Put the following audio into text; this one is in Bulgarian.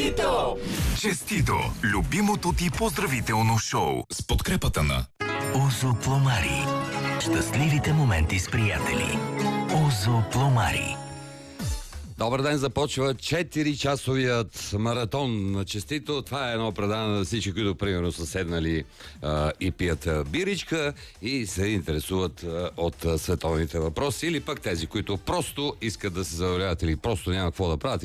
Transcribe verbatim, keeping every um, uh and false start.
Честито! Честито! Любимото ти поздравително шоу с подкрепата на Озо Пломари. Щастливите моменти с приятели. Озо Пломари. Добър ден, започва четири-часовият маратон на Честито. Това е едно предаване на всички, които примерно са седнали а, и пият а, биричка и се интересуват а, от а, световните въпроси, или пък тези, които просто искат да се забавляват или просто няма какво да правят, или